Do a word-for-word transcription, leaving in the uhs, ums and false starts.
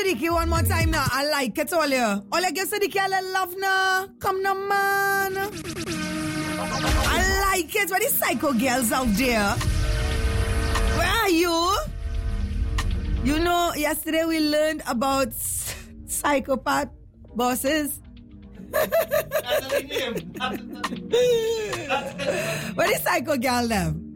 Siddiqui one more time now. I like it all you. All I give Siddiqui a little love now. Come now, man. I like it. Where the psycho girls out there? Where are you? You know, yesterday we learned about psychopath bosses. Where the psycho girl them?